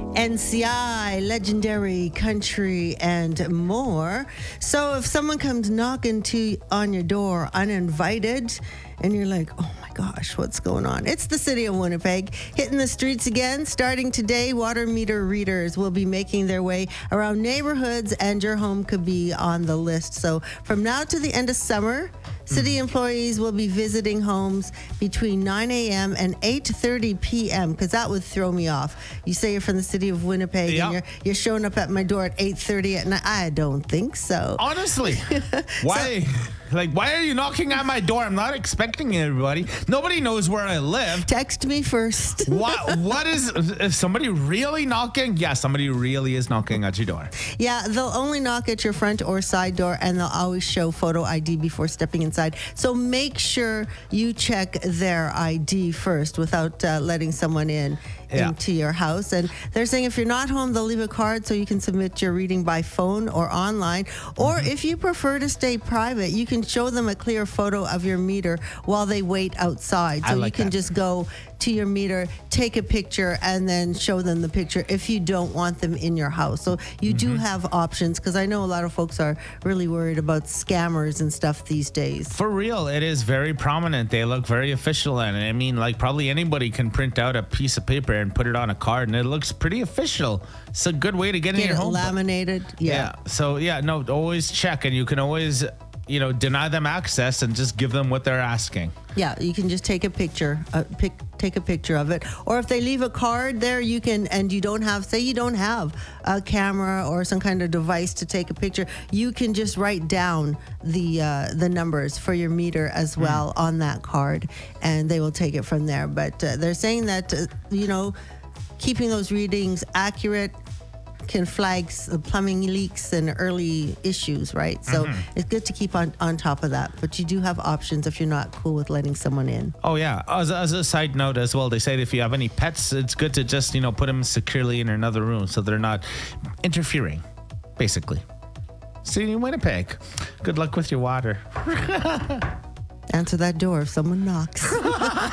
NCI, legendary country, and more. So if someone comes knocking on your door uninvited and you're like, oh my gosh, what's going on? It's the city of Winnipeg hitting the streets again. Starting today, water meter readers will be making their way around neighborhoods and your home could be on the list. So from now to the end of summer, city employees will be visiting homes between 9 a.m. and 8:30 p.m. because that would throw me off. You say you're from the city of Winnipeg and you're showing up at my door at 8:30 at night. I don't think so. Honestly, why? Why are you knocking at my door? I'm not expecting everybody. Nobody knows where I live. Text me first. What is somebody really knocking? Yeah, somebody really is knocking at your door. Yeah, they'll only knock at your front or side door, and they'll always show photo ID before stepping inside. So make sure you check their ID first without letting someone into your house. And they're saying if you're not home, they'll leave a card so you can submit your reading by phone or online. Or if you prefer to stay private, you can show them a clear photo of your meter while they wait outside. So you can just go to your meter, take a picture, and then show them the picture if you don't want them in your house. So you do have options, because I know a lot of folks are really worried about scammers and stuff these days. For real, it is very prominent. They look very official, and I mean, probably anybody can print out a piece of paper and put it on a card, and it looks pretty official. It's a good way to get in your home. Laminated. Yeah. So always check, and you can always deny them access and just give them what they're asking. Yeah, you can just take a picture, take a picture of it. Or if they leave a card there, you can, and you don't have a camera or some kind of device to take a picture, you can just write down the numbers for your meter as well on that card, and they will take it from there. But they're saying that, keeping those readings accurate can flag plumbing leaks and early issues, right? So it's good to keep on top of that. But you do have options if you're not cool with letting someone in. Oh, yeah. As a side note as well, they say that if you have any pets, it's good to just, put them securely in another room so they're not interfering, basically. City of Winnipeg. Good luck with your water. Answer that door if someone knocks.